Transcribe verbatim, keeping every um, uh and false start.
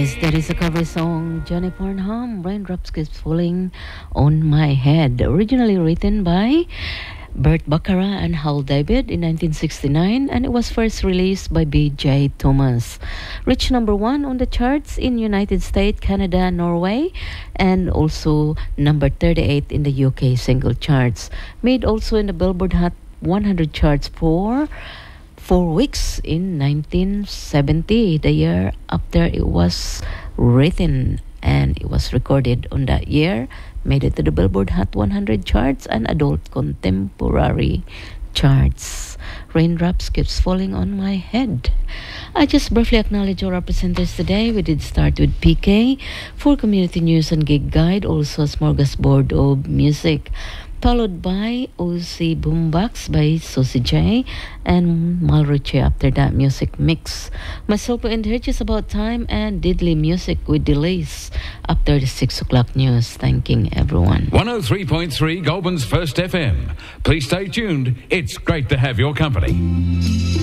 Yes, that is a cover song, Johnny Farnham, Raindrops Keep Falling on My Head, originally written by Bert Baccarat and Hal David in nineteen sixty-nine, and it was first released by B J Thomas. Reached number one on the charts in United States, Canada, Norway, and also number thirty-eight in the U K single charts. Made also in the Billboard Hot one hundred charts for four weeks in nineteen seventy, the year after it was written, and it was recorded on that year. Made it to the Billboard Hot one hundred charts and Adult Contemporary charts. Raindrops Keeps Falling on My Head. I just briefly acknowledge our presenters today. We did start with P K for Community News and Gig Guide, also a smorgasbord of music, followed by O C Boombox by Susie J and Malruche after that music mix. Myself and her just about time and diddly music with delays after the six o'clock news. Thanking everyone. one oh three point three Goulburn's First F M. Please stay tuned. It's great to have your company.